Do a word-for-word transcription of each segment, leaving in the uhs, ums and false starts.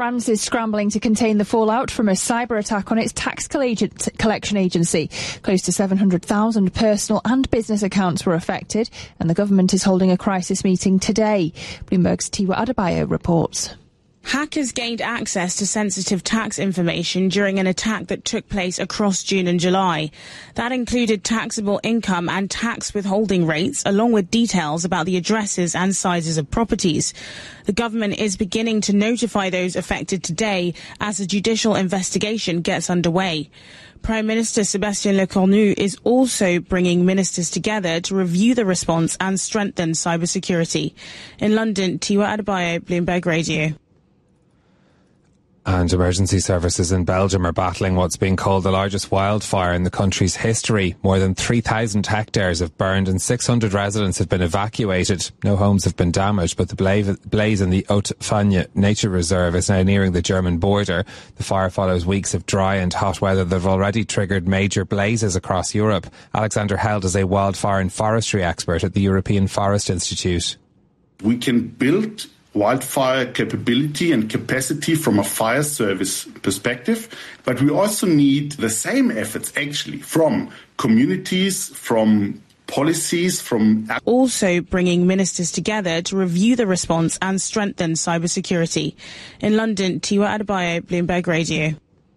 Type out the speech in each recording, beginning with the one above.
France is scrambling to contain the fallout from a cyber attack on its tax collection agency. Close to seven hundred thousand personal and business accounts were affected, and the government is holding a crisis meeting today. Bloomberg's Tiwa Adebayo reports. Hackers gained access to sensitive tax information during an attack that took place across June and July. That included taxable income and tax withholding rates, along with details about the addresses and sizes of properties. The government is beginning to notify those affected today as a judicial investigation gets underway. Prime Minister Sébastien Lecornu is also bringing ministers together to review the response and strengthen cybersecurity. In London, Tiwa Adebayo, Bloomberg Radio. And emergency services in Belgium are battling what's being called the largest wildfire in the country's history. More than three thousand hectares have burned and six hundred residents have been evacuated. No homes have been damaged, but the blaze in the Haute-Fagne Nature Reserve is now nearing the German border. The fire follows weeks of dry and hot weather that have already triggered major blazes across Europe. Alexander Held is a wildfire and forestry expert at the European Forest Institute. We can build wildfire capability and capacity from a fire service perspective, but we also need the same efforts actually from communities, from policies, from... Also bringing ministers together to review the response and strengthen cybersecurity. In London, Tiwa Adebayo, Bloomberg Radio.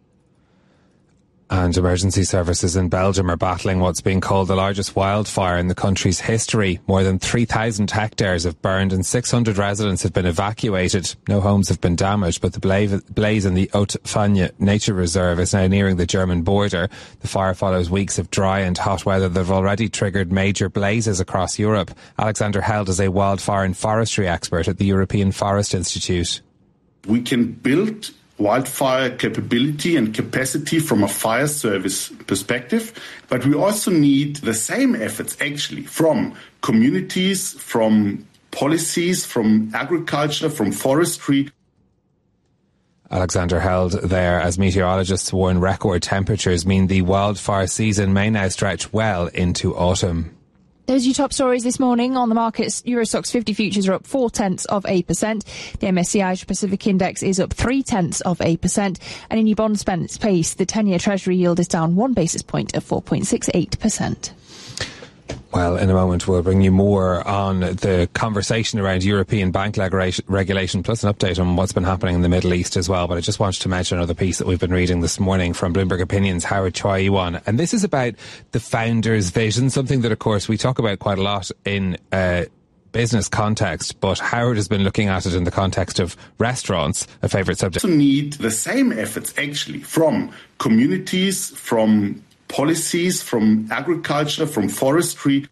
And emergency services in Belgium are battling what's being called the largest wildfire in the country's history. More than three thousand hectares have burned and six hundred residents have been evacuated. No homes have been damaged, but the blaze in the Haute-Fagne Nature Reserve is now nearing the German border. The fire follows weeks of dry and hot weather that have already triggered major blazes across Europe. Alexander Held is a wildfire and forestry expert at the European Forest Institute. We can build wildfire capability and capacity from a fire service perspective, but we also need the same efforts actually from communities, from policies, from agriculture, from forestry. Alexander Held there, as meteorologists warn record temperatures mean the wildfire season may now stretch well into autumn. Those are your top stories this morning on the markets. Euro Stoxx fifty futures are up four tenths of a percent. The M S C I Asia Pacific Index is up three tenths of a percent. And in your bond space, the ten-year Treasury yield is down one basis point at four point six eight percent. Well, in a moment, we'll bring you more on the conversation around European bank regulation, plus an update on what's been happening in the Middle East as well. But I just wanted to mention another piece that we've been reading this morning from Bloomberg Opinion's Howard Choi-Yuan. And this is about the founder's vision, something that, of course, we talk about quite a lot in uh business context, but Howard has been looking at it in the context of restaurants, a favourite subject. We also need the same efforts actually from communities, from policies, from agriculture, from forestry.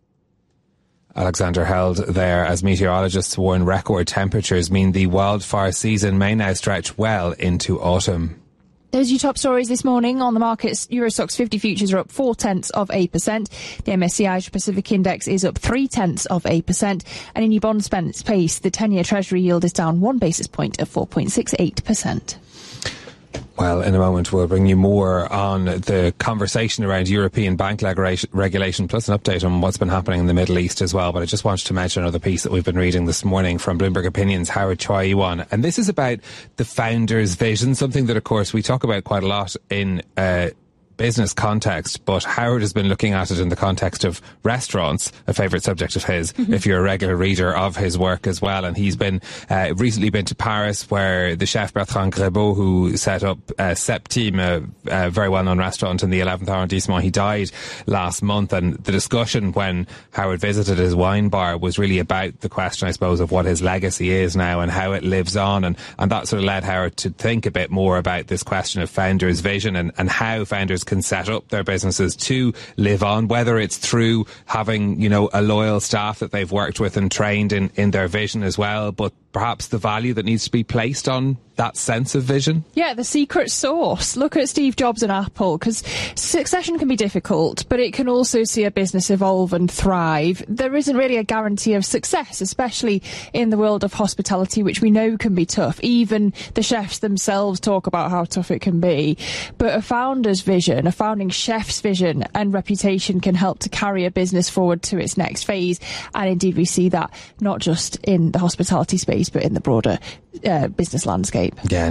Alexander Held there, as meteorologists warn record temperatures mean the wildfire season may now stretch well into autumn. Those are your top stories this morning on the markets. Euro Stoxx fifty futures are up four tenths of a percent. The M S C I Asia Pacific Index is up three tenths of a percent. And in your bond space, the ten-year Treasury yield is down one basis point at four point six eight percent. Well, in a moment, we'll bring you more on the conversation around European bank regulation, plus an update on what's been happening in the Middle East as well. But I just wanted to mention another piece that we've been reading this morning from Bloomberg Opinion's Howard Choi-Yuan. And this is about the founder's vision, something that, of course, we talk about quite a lot in uh business context, but Howard has been looking at it in the context of restaurants, a favourite subject of his, mm-hmm. if you're a regular reader of his work as well. And he's been uh, recently been to Paris, where the chef Bertrand Grébot, who set up uh, Septime, a, a very well-known restaurant in the eleventh arrondissement, he died last month. And the discussion when Howard visited his wine bar was really about the question, I suppose, of what his legacy is now and how it lives on. And, and that sort of led Howard to think a bit more about this question of founders' vision and, and how founders can set up their businesses to live on, whether it's through having, you know, a loyal staff that they've worked with and trained in, in their vision as well, but perhaps the value that needs to be placed on that sense of vision. Yeah, the secret sauce. Look at Steve Jobs and Apple, because succession can be difficult, but it can also see a business evolve and thrive. There isn't really a guarantee of success, especially in the world of hospitality, which we know can be tough. Even the chefs themselves talk about how tough it can be. But a founder's vision vision, a founding chef's vision and reputation can help to carry a business forward to its next phase. And indeed, we see that not just in the hospitality space, but in the broader uh, business landscape. Yeah.